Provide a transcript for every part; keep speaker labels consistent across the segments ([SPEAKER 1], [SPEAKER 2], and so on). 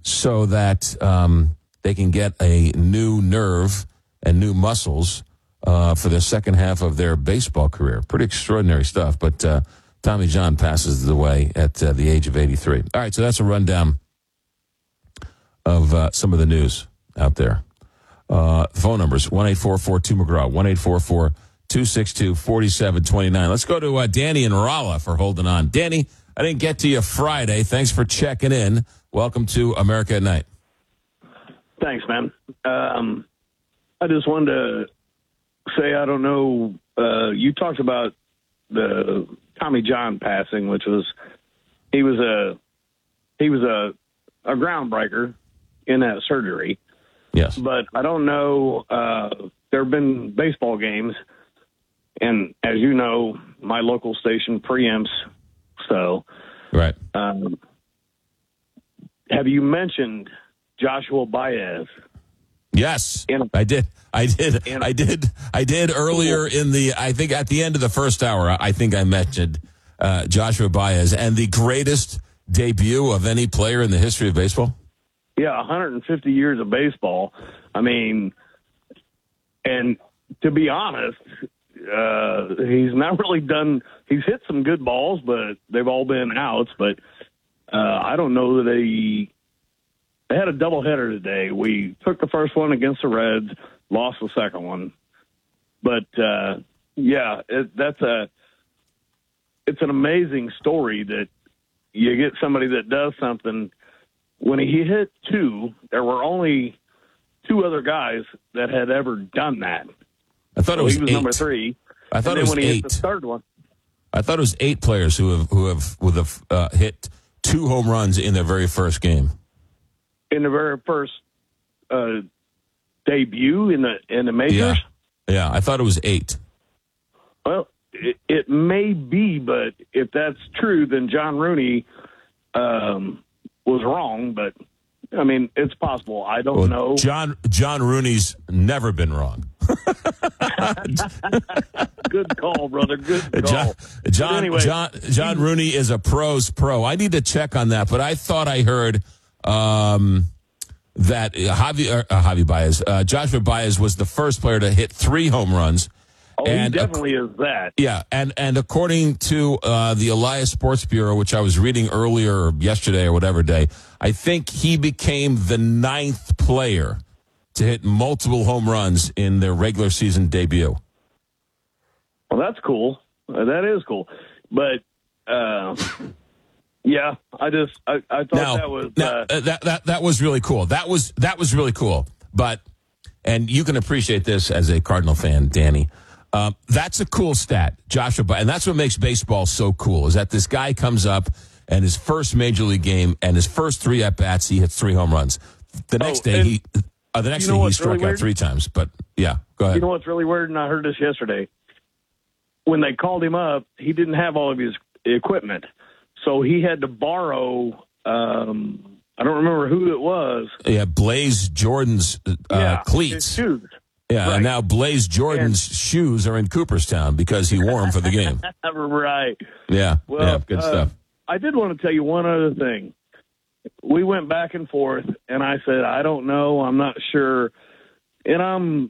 [SPEAKER 1] so that they can get a new nerve and new muscles for the second half of their baseball career. Pretty extraordinary stuff. But Tommy John passes away at the age of 83. All right, so that's a rundown of some of the news out there. Phone numbers, 1-844-2-McGraw, 1-844-262-4729. Let's go to Danny and Rolla for holding on. Danny, I didn't get to you Friday. Thanks for checking in. Welcome to America at Night.
[SPEAKER 2] Thanks, man. I just wanted to say, I don't know, you talked about the Tommy John passing, which was, he was a groundbreaker in that surgery.
[SPEAKER 1] Yes.
[SPEAKER 2] But I don't know, there have been baseball games, and as you know, my local station preempts, so.
[SPEAKER 1] Right.
[SPEAKER 2] Have you mentioned Joshua Baez?
[SPEAKER 1] Yes, I did earlier in the, I think at the end of the first hour, I think I mentioned Joshua Baez and the greatest debut of any player in the history of baseball.
[SPEAKER 2] Yeah, 150 years of baseball. I mean, and to be honest, he's not really done, he's hit some good balls, but they've all been outs. But I don't know that they had a doubleheader today. We took the first one against the Reds, lost the second one. But, yeah, it's an amazing story that you get somebody that does something. When he hit two, there were only two other guys that had ever done that.
[SPEAKER 1] I thought it was
[SPEAKER 2] he was
[SPEAKER 1] eight.
[SPEAKER 2] number three.
[SPEAKER 1] I thought it was
[SPEAKER 2] when he
[SPEAKER 1] eight.
[SPEAKER 2] hit the third one.
[SPEAKER 1] I thought it was 8 players who have hit 2 home runs in their very first game.
[SPEAKER 2] In the very first debut in the majors?
[SPEAKER 1] Yeah, I thought it was 8.
[SPEAKER 2] Well, it may be, but if that's true, then John Rooney was wrong. But, I mean, it's possible. I don't know.
[SPEAKER 1] John Rooney's never been wrong.
[SPEAKER 2] Good call, brother. Good call.
[SPEAKER 1] John Rooney is a pro's pro. I need to check on that, but I thought I heard that Javi Baez, Joshua Baez was the first player to hit 3 home runs.
[SPEAKER 2] Oh, and he definitely is that.
[SPEAKER 1] Yeah, and according to the Elias Sports Bureau, which I was reading earlier yesterday or whatever day, I think he became the 9th player to hit multiple home runs in their regular season debut.
[SPEAKER 2] Well, that's cool. That is cool. But, yeah, I thought that was...
[SPEAKER 1] that was really cool. That was really cool. But, and you can appreciate this as a Cardinal fan, Danny. That's a cool stat, Joshua, and that's what makes baseball so cool, is that this guy comes up and his first major league game and his first 3 at-bats, he hits 3 home runs. The next day he struck out 3 times. But, yeah, go ahead.
[SPEAKER 2] You know what's really weird, and I heard this yesterday? When they called him up, he didn't have all of his equipment. So he had to borrow, I don't remember who it was.
[SPEAKER 1] Yeah, Blaze Jordan's cleats.
[SPEAKER 2] His shoes.
[SPEAKER 1] Yeah,
[SPEAKER 2] right.
[SPEAKER 1] And now Blaze Jordan's shoes are in Cooperstown because he wore them for the game.
[SPEAKER 2] Right.
[SPEAKER 1] Yeah,
[SPEAKER 2] well,
[SPEAKER 1] good stuff.
[SPEAKER 2] I did want to tell you one other thing. We went back and forth, and I said, I don't know, I'm not sure. And I'm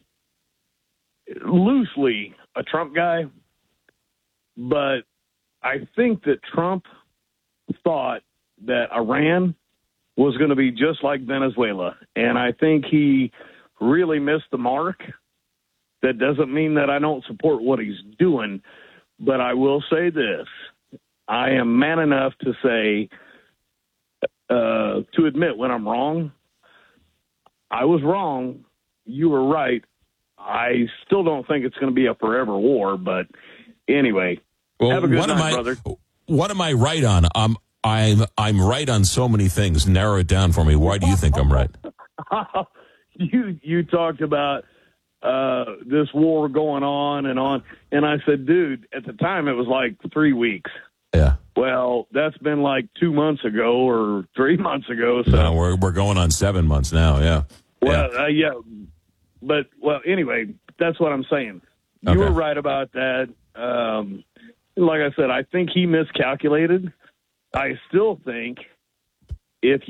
[SPEAKER 2] loosely a Trump guy, but I think that Trump thought that Iran was going to be just like Venezuela, and I think he really missed the mark. That doesn't mean that I don't support what he's doing, but I will say this. I am man enough to say, to admit when I'm wrong. I was wrong. You were right. I still don't think it's going to be a forever war, but anyway, have a good night, brother.
[SPEAKER 1] What am I right on? I'm right on so many things. Narrow it down for me. Why do you think I'm right?
[SPEAKER 2] You talked about this war going on, and I said, dude, at the time it was like 3 weeks.
[SPEAKER 1] Yeah.
[SPEAKER 2] Well, that's been like 2 months ago or 3 months ago. So
[SPEAKER 1] no, we're going on 7 months now. Yeah.
[SPEAKER 2] Well, yeah. But anyway, that's what I'm saying. You were right about that. Like I said, I think he miscalculated. I still think if